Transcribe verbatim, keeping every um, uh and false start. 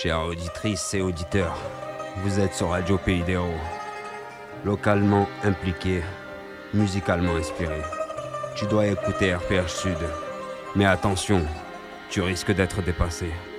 Chères auditrices et auditeurs, vous êtes sur Radio Pays des Hauts. Localement impliqué, musicalement inspiré. Tu dois écouter R P H Sud. Mais attention, tu risques d'être dépassé.